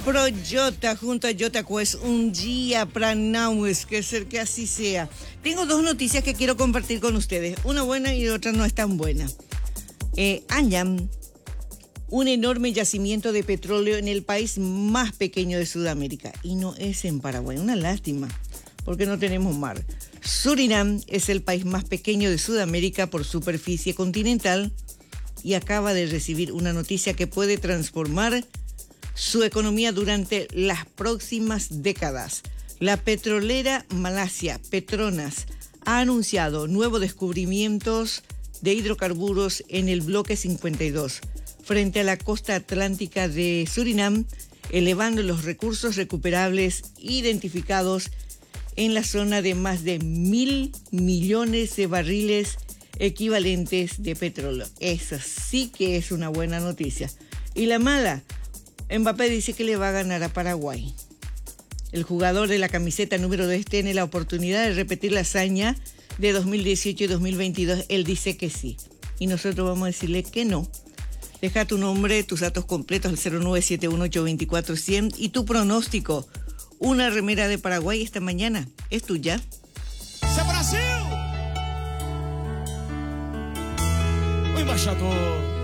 Projota junto a Jota Quest, un día para Naues, que ser que así sea. Tengo dos noticias que quiero compartir con ustedes, una buena y otra no es tan buena. Anyam, un enorme yacimiento de petróleo en el país más pequeño de Sudamérica, y no es en Paraguay, una lástima, porque no tenemos mar. Surinam es el país más pequeño de Sudamérica por superficie continental y acaba de recibir una noticia que puede transformar su economía durante las próximas décadas. La petrolera Malasia Petronas ha anunciado nuevos descubrimientos de hidrocarburos en el bloque 52 frente a la costa atlántica de Surinam, elevando los recursos recuperables identificados en la zona de más de 1.000 millones de barriles equivalentes de petróleo. Esa sí que es una buena noticia. Y la mala, Mbappé dice que le va a ganar a Paraguay. El jugador de la camiseta número 2 tiene la oportunidad de repetir la hazaña de 2018 y 2022. Él dice que sí. Y nosotros vamos a decirle que no. Deja tu nombre, tus datos completos al 0971824100 y tu pronóstico. Una remera de Paraguay esta mañana es tuya. ¡Se Brasil! O embaixador